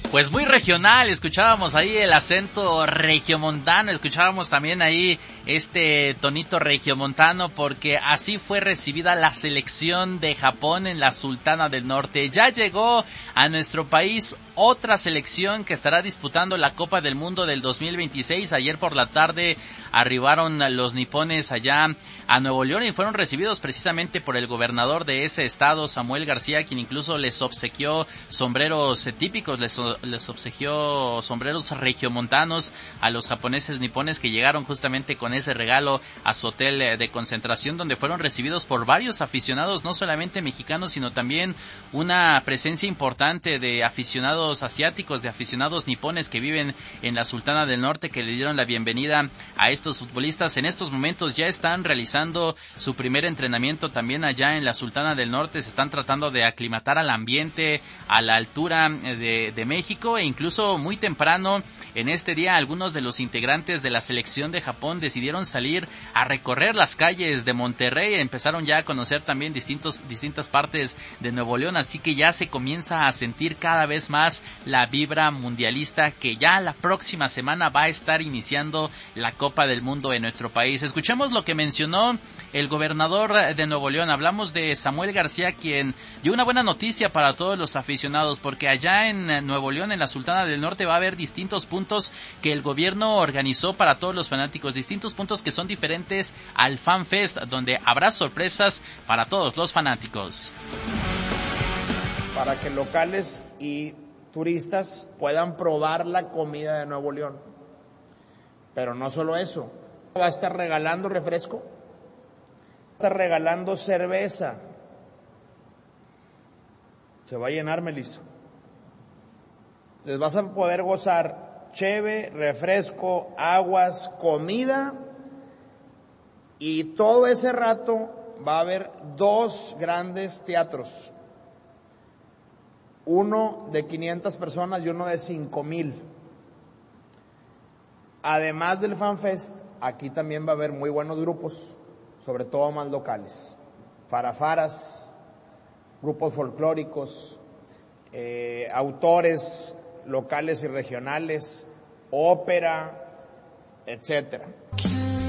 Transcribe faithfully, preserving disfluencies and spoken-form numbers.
Pues muy regional, escuchábamos ahí el acento regiomontano, escuchábamos también ahí este tonito regiomontano, porque así fue recibida la selección de Japón en la Sultana del Norte. Ya llegó a nuestro país otra selección que estará disputando la Copa del Mundo del dos mil veintiséis. Ayer por la tarde arribaron los nipones allá a Nuevo León y fueron recibidos precisamente por el gobernador de ese estado, Samuel García, quien incluso les obsequió sombreros típicos, les, les obsequió sombreros regiomontanos a los japoneses nipones que llegaron justamente con ese regalo a su hotel de concentración, donde fueron recibidos por varios aficionados, no solamente mexicanos, sino también una presencia importante de aficionados asiáticos, de aficionados nipones que viven en la Sultana del Norte, que le dieron la bienvenida a estos futbolistas. En estos momentos ya están realizando su primer entrenamiento también allá en la Sultana del Norte, se están tratando de aclimatar al ambiente, a la altura de, de México, e incluso muy temprano en este día algunos de los integrantes de la selección de Japón decidieron salir a recorrer las calles de Monterrey, empezaron ya a conocer también distintos, distintas partes de Nuevo León, así que ya se comienza a sentir cada vez más la vibra mundialista, que ya la próxima semana va a estar iniciando la Copa del Mundo en nuestro país. Escuchemos lo que mencionó el gobernador de Nuevo León. Hablamos de Samuel García, quien dio una buena noticia para todos los aficionados, porque allá en Nuevo León, en la Sultana del Norte, va a haber distintos puntos que el gobierno organizó para todos los fanáticos, distintos puntos que son diferentes al Fan Fest, donde habrá sorpresas para todos los fanáticos. Para que locales y turistas puedan probar la comida de Nuevo León. Pero no solo eso, va a estar regalando refresco, va a estar regalando cerveza. Se va a llenar, Melissa. Les vas a poder gozar cheve, refresco, aguas, comida, y todo ese rato va a haber dos grandes teatros. Uno de quinientas personas y uno de cinco mil. Además del FanFest, aquí también va a haber muy buenos grupos, sobre todo más locales. Farafaras, grupos folclóricos, eh, autores locales y regionales, ópera, etcétera.